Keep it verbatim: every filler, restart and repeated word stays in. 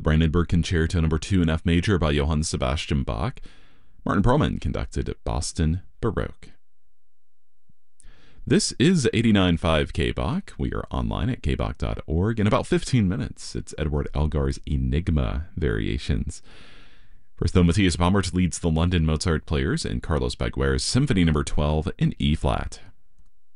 Brandenburg Concerto number two in F major by Johann Sebastian Bach. Martin Perlman conducted Boston Baroque. This is eighty-nine point five K B O C. We are online at k b o c dot org. In about fifteen minutes, it's Edward Elgar's Enigma Variations. First, though, Matthias Baumert leads the London Mozart Players in Carlos Baguer's Symphony number twelve in E-flat.